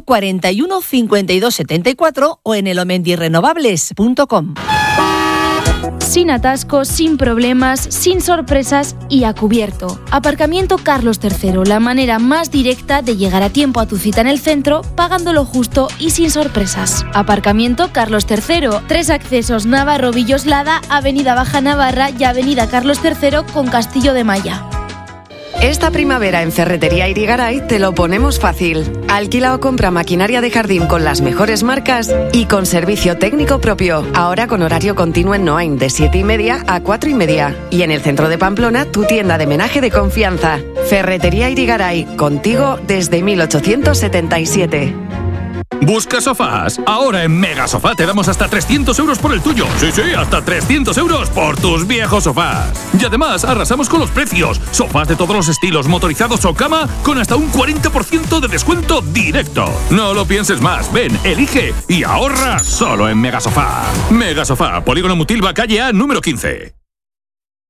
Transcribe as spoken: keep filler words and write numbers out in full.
cuarenta y uno cincuenta y dos setenta y cuatro o en elomendirrenovables punto com. Sin atascos, sin problemas, sin sorpresas y a cubierto. Aparcamiento Carlos tercero, la manera más directa de llegar a tiempo a tu cita en el centro, pagando lo justo y sin sorpresas. Aparcamiento Carlos tercero, tres accesos: Navarro Villoslada, Avenida Baja Navarra y Avenida Carlos tercero con Castillo de Maya. Esta primavera en Ferretería Irigaray te lo ponemos fácil. Alquila o compra maquinaria de jardín con las mejores marcas y con servicio técnico propio. Ahora con horario continuo en Noain de siete y media a cuatro y media. Y en el centro de Pamplona, tu tienda de menaje de confianza. Ferretería Irigaray, contigo desde mil ochocientos setenta y siete. ¿Buscas sofás? Ahora en Mega Sofá te damos hasta trescientos euros por el tuyo. Sí, sí, hasta trescientos euros por tus viejos sofás. Y además arrasamos con los precios. Sofás de todos los estilos, motorizados o cama, con hasta un cuarenta por ciento de descuento directo. No lo pienses más. Ven, elige y ahorra solo en Mega Sofá. Mega Sofá, Polígono Mutilva, calle A, número quince.